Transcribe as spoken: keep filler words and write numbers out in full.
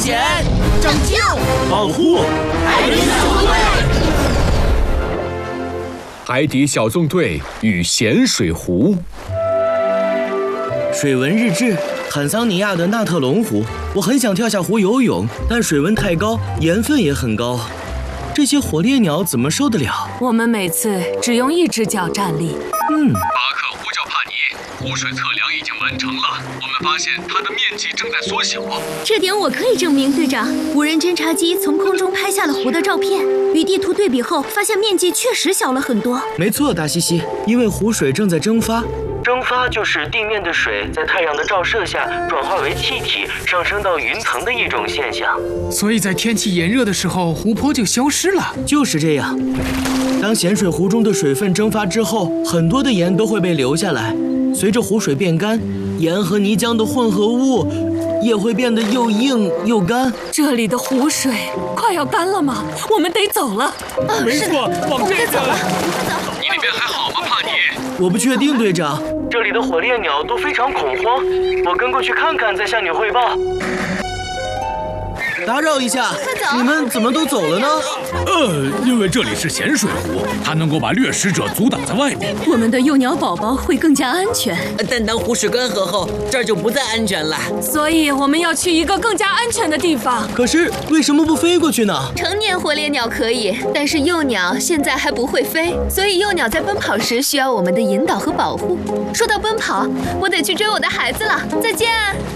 险、 拯救、 保护海底小纵队。 海底小纵队与咸水湖。 水文日志：坦桑尼亚的纳特隆湖，我很想跳下湖游泳，但水温太高，盐分也很高。这些火烈鸟怎么受得了？ 我们每次只用一只脚站立。 嗯， 巴克呼叫帕尼，湖水测量已经完成了，我们发现它的面积正在缩小。 这点我可以证明，队长。无人侦察机从空中拍下了湖的照片，与地图对比后，发现面积确实小了很多。 没错，大西西，因为湖水正在蒸发。蒸发就是地面的水在太阳的照射下转化为气体，上升到云层的一种现象。 所以在天气炎热的时候，湖泊就消失了。 就是这样。当咸水湖中的水分蒸发之后，很多的盐都会被留下来。随着湖水变干，盐和泥浆的混合物也会变得又硬又干。 这里的湖水快要干了吗？我们得走了。 啊， 没错，往这边走了。 你那边还好吗，帕尼？ 我不确定，队长。这里的火烈鸟都非常恐慌，我跟过去看看，再向你汇报。打扰一下，你们怎么都走了呢？ 呃，因为这里是咸水湖，它能够把掠食者阻挡在外面。 我们的幼鸟宝宝会更加安全。 但当湖水干涸后，这儿就不再安全了。 所以我们要去一个更加安全的地方。 可是为什么不飞过去呢？ 成年火烈鸟可以，但是幼鸟现在还不会飞，所以幼鸟在奔跑时需要我们的引导和保护。说到奔跑，我得去追我的孩子了，再见。